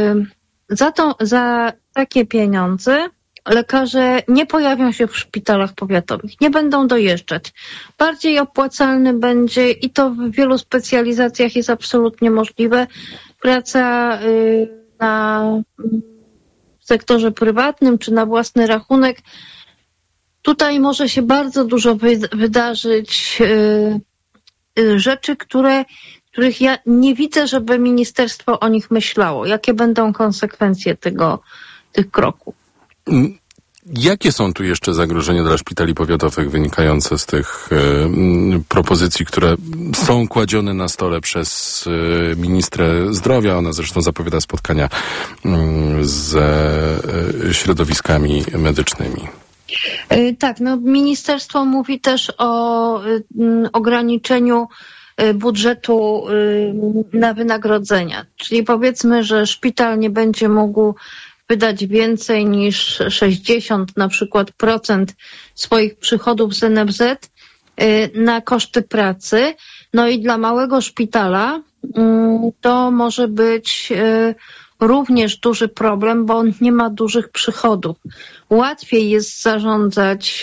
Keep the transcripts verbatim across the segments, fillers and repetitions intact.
za, to, za takie pieniądze lekarze nie pojawią się w szpitalach powiatowych, nie będą dojeżdżać. Bardziej opłacalny będzie, i to w wielu specjalizacjach jest absolutnie możliwe, praca na w sektorze prywatnym czy na własny rachunek. Tutaj może się bardzo dużo wydarzyć rzeczy, które, których ja nie widzę, żeby ministerstwo o nich myślało. Jakie będą konsekwencje tego, tych kroków? Jakie są tu jeszcze zagrożenia dla szpitali powiatowych wynikające z tych y, propozycji, które są kładzione na stole przez y, ministrę zdrowia? Ona zresztą zapowiada spotkania y, ze y, środowiskami medycznymi. Y, tak, no ministerstwo mówi też o y, ograniczeniu y, budżetu y, na wynagrodzenia. Czyli powiedzmy, że szpital nie będzie mógł wydać więcej niż sześćdziesiąt na przykład procent swoich przychodów z N F Z na koszty pracy. No i dla małego szpitala to może być również duży problem, bo on nie ma dużych przychodów. Łatwiej jest zarządzać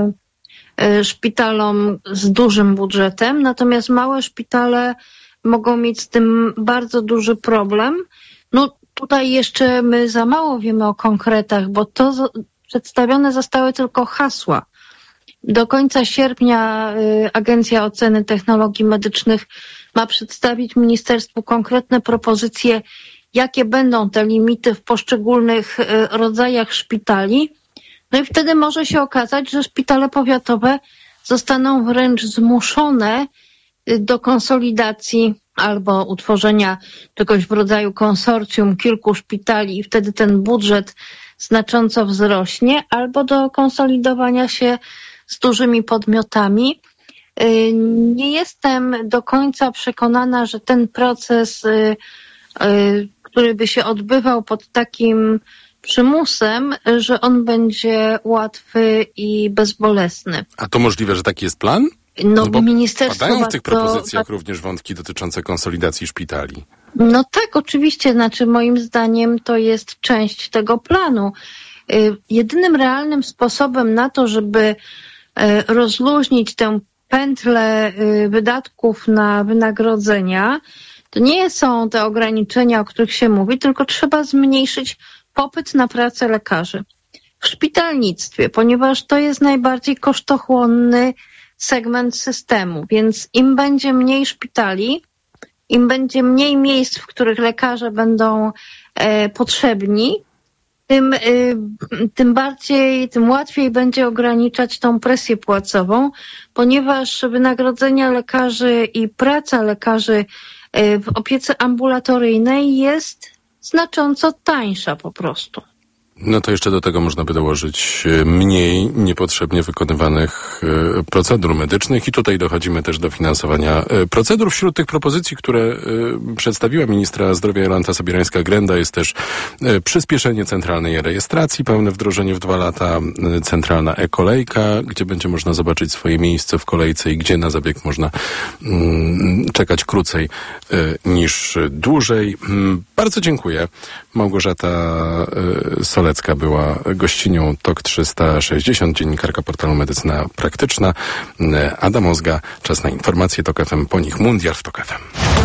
szpitalom z dużym budżetem, natomiast małe szpitale mogą mieć z tym bardzo duży problem. No, tutaj jeszcze my za mało wiemy o konkretach, bo to z, przedstawione zostały tylko hasła. Do końca sierpnia y, Agencja Oceny Technologii Medycznych ma przedstawić ministerstwu konkretne propozycje, jakie będą te limity w poszczególnych y, rodzajach szpitali. No i wtedy może się okazać, że szpitale powiatowe zostaną wręcz zmuszone y, do konsolidacji albo utworzenia czegoś w rodzaju konsorcjum kilku szpitali i wtedy ten budżet znacząco wzrośnie, albo do konsolidowania się z dużymi podmiotami. Nie jestem do końca przekonana, że ten proces, który by się odbywał pod takim przymusem, że on będzie łatwy i bezbolesny. A to możliwe, że taki jest plan? No, no bo ministerstwo padają w tych propozycjach to... również wątki dotyczące konsolidacji szpitali. No tak, oczywiście. Znaczy moim zdaniem to jest część tego planu. Jedynym realnym sposobem na to, żeby rozluźnić tę pętlę wydatków na wynagrodzenia, to nie są te ograniczenia, o których się mówi, tylko trzeba zmniejszyć popyt na pracę lekarzy w szpitalnictwie, ponieważ to jest najbardziej kosztochłonny segment systemu, więc im będzie mniej szpitali, im będzie mniej miejsc, w których lekarze będą e, potrzebni, tym, e, tym bardziej, tym łatwiej będzie ograniczać tą presję płacową, ponieważ wynagrodzenia lekarzy i praca lekarzy e, w opiece ambulatoryjnej jest znacząco tańsza po prostu. No to jeszcze do tego można by dołożyć mniej niepotrzebnie wykonywanych procedur medycznych i tutaj dochodzimy też do finansowania procedur. Wśród tych propozycji, które przedstawiła ministra zdrowia Jolanta Sobirańska-Grenda, jest też przyspieszenie centralnej rejestracji, pełne wdrożenie w dwa lata, centralna e-kolejka, gdzie będzie można zobaczyć swoje miejsce w kolejce i gdzie na zabieg można czekać krócej niż dłużej. Bardzo dziękuję. Małgorzata Solecka była gościnią T O K trzysta sześćdziesiąt, dziennikarka portalu Medycyna Praktyczna. Ada Mozga, czas na informacje T O K F M, po nich Mundial w T O K F M.